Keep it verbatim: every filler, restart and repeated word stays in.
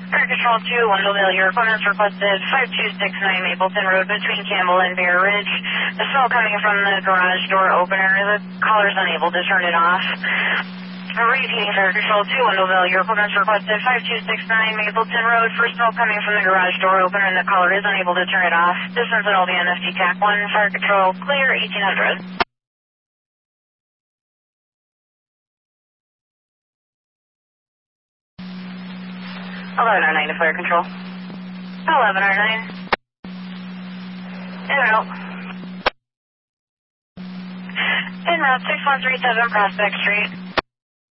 Fire Control two, Wendellville, your opponents requested five two six nine Mapleton Road between Campbell and Bear Ridge. The smoke coming from the garage door opener, the caller's unable to turn it off. Repeating, Fire Control two, Wendellville, your opponents requested five two six nine Mapleton Road for smoke coming from the garage door opener and the caller is unable to turn it off. Distance at L B N F T TAC one, Fire Control, clear, eighteen hundred. eleven oh nine to Fire Control. eleven oh nine. En route. En route, six one three seven Prospect Street.